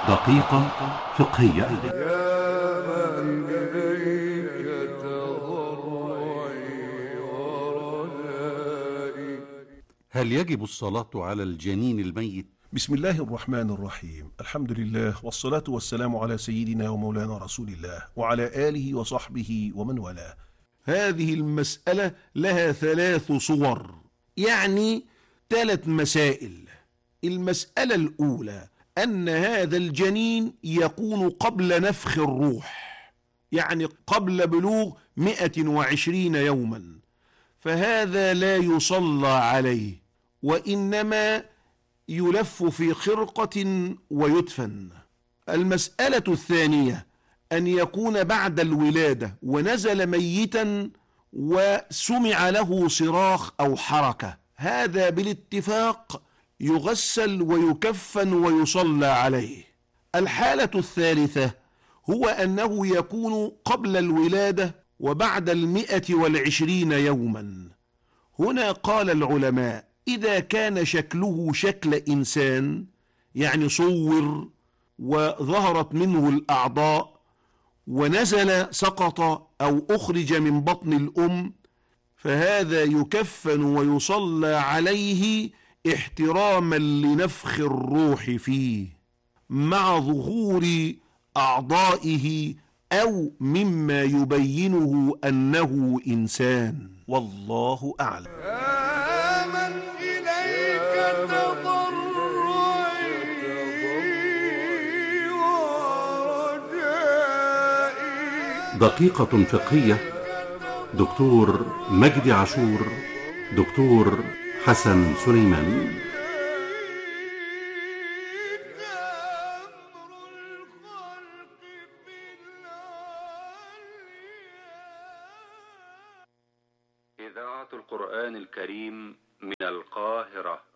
دقيقة فقهية. يا من إليك تضرعي ورجائي. هل يجب الصلاة على الجنين الميت؟ بسم الله الرحمن الرحيم. الحمد لله والصلاة والسلام على سيدنا ومولانا رسول الله وعلى آله وصحبه ومن والاه. هذه المسألة لها 3 صور، يعني 3 مسائل. المسألة الأولى أن هذا الجنين يكون قبل نفخ الروح، يعني قبل بلوغ 120 يوما، فهذا لا يصلى عليه، وإنما يلف في خرقة ويدفن. المسألة الثانية أن يكون بعد الولادة ونزل ميتا وسمع له صراخ أو حركة، هذا بالاتفاق يغسل ويكفن ويصلى عليه. الحالة الثالثة هو أنه يكون قبل الولادة وبعد 120 يوما. هنا قال العلماء: إذا كان شكله شكل إنسان، يعني صور وظهرت منه الأعضاء ونزل سقط أو أخرج من بطن الأم، فهذا يكفن ويصلى عليه احتراما لنفخ الروح فيه مع ظهور أعضائه أو مما يبينه أنه إنسان، والله أعلم. يا من إليك تضرعي ورجائي. دقيقة فقهية. دكتور مجدي عاشور، دكتور حسن سليمان. إذاعة القرآن الكريم من القاهرة.